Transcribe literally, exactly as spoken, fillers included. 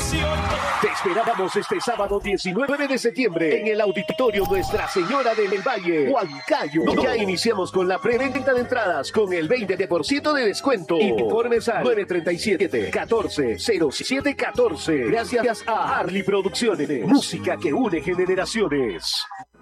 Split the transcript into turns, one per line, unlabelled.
Te esperamos este sábado diecinueve de septiembre en el Auditorio Nuestra Señora del Valle, Huancayo. Ya iniciamos con la preventa de entradas con el veinte por ciento de descuento. Informes al nueve tres siete, catorce, cero siete catorce. Gracias a Harley Producciones, música que une generaciones.